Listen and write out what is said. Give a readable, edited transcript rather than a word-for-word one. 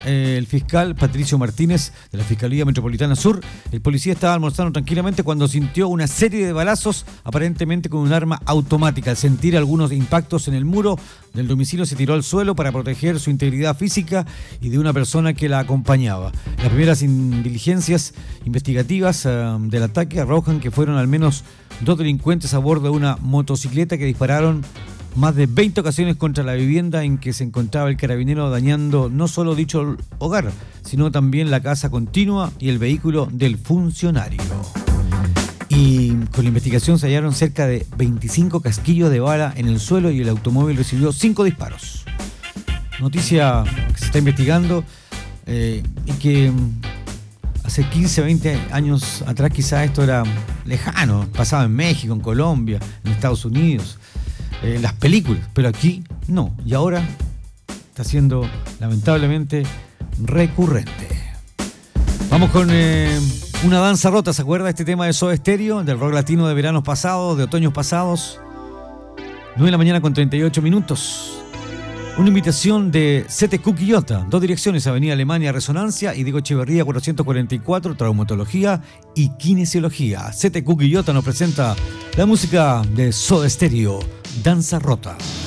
el fiscal Patricio Martínez de la Fiscalía Metropolitana Sur. El policía estaba almorzando tranquilamente cuando sintió una serie de balazos, aparentemente con un arma automática. Al sentir algunos impactos en el muro del domicilio, se tiró al suelo para proteger su integridad física y de una persona que la acompañaba. Las primeras diligencias investigativas del ataque arrojan que fueron al menos 2 delincuentes a bordo de una motocicleta que dispararon más de 20 ocasiones contra la vivienda en que se encontraba el carabinero, dañando no solo dicho hogar, sino también la casa continua y el vehículo del funcionario. Y con la investigación se hallaron cerca de 25 casquillos de bala en el suelo y el automóvil recibió 5 disparos. Noticia que se está investigando y que hace 15, 20 años atrás quizás esto era lejano, pasaba en México, en Colombia, en Estados Unidos. Las películas, pero aquí no, y ahora está siendo lamentablemente recurrente. Vamos con una danza rota. ¿Se acuerda este tema de Soda Stereo, del rock latino de veranos pasados, de otoños pasados? 9 de la mañana con 38 minutos. Una invitación de CTQ Quillota, 2 direcciones, Avenida Alemania Resonancia y Diego Echeverría 444, Traumatología y Kinesiología. CTQ Quillota nos presenta la música de Soda Stereo, Danza Rota.